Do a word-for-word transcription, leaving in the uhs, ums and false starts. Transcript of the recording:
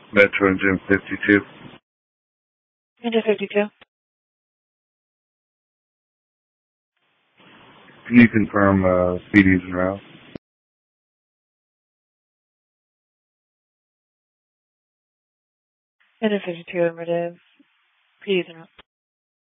Metro Engine fifty-two. Engine fifty-two. Can you confirm uh, speed using route? Engine fifty-two, affirmative. Please.